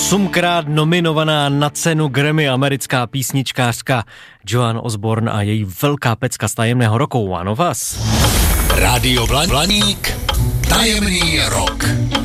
8krát nominovaná na cenu Grammy americká písničkářka Joan Osborne a její velká pecka z Tajemného roku One of Us. Rádio Blaník, Tajemný rok.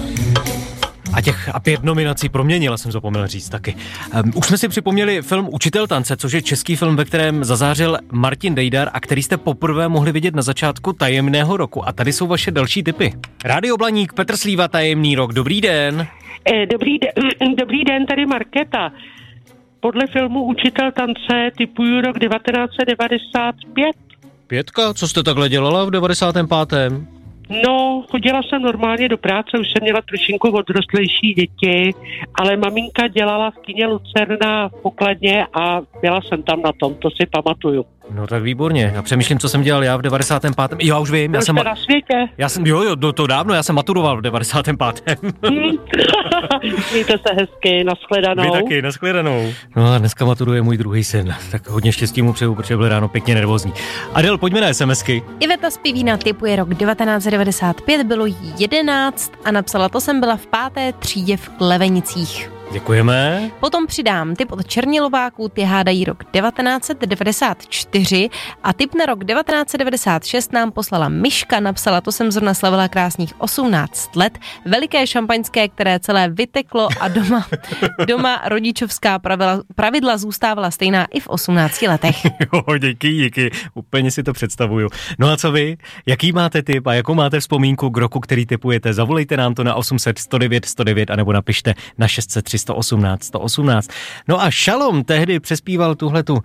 A 5 nominací proměnila, jsem zapomněl říct taky. Už jsme si připomněli film Učitel tance, což je český film, ve kterém zazářil Martin Dejdar a který jste poprvé mohli vidět na začátku Tajemného roku. A tady jsou vaše další tipy. Rádio Blaník, Petr Slíva, Tajemný rok. Dobrý den. Dobrý den, tady Markéta. Podle filmu Učitel tance tipuju rok 1995. Pětka? Co jste takhle dělala v 95. No, chodila jsem normálně do práce, už jsem měla trošinku odrostlejší děti, ale maminka dělala v kině Lucerna v pokladně a byla jsem tam na tom, to si pamatuju. No tak výborně, já přemýšlím, co jsem dělal já v 95. Jo, už vím. Jste na světě? To dávno, já jsem maturoval v 95. Mějte se hezky, nashledanou. Vy taky, nashledanou. No a dneska maturuje můj druhý syn, tak hodně štěstí mu přeju, protože byl ráno pěkně nervózní. Adel, pojďme na SMSky. Iveta z Pivína tipuje rok 1995, bylo jí 11 a napsala, to jsem byla v 5. třídě v Klevenicích. Děkujeme. Potom přidám tip od Černilováků, ty hádají rok 1994 a tip na rok 1996 nám poslala Myška, napsala, to jsem zrovna slavila krásných 18 let, veliké šampaňské, které celé vyteklo a doma rodičovská pravidla zůstávala stejná i v 18 letech. Jo, díky, úplně si to představuju. No a co vy? Jaký máte tip a jakou máte vzpomínku k roku, který tipujete? Zavolejte nám to na 800 109 109 anebo napište na 603 118 118. No a Šalom tehdy přespíval tuhletu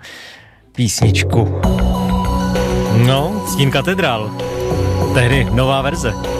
písničku. No, Stín katedrál. Tehdy nová verze.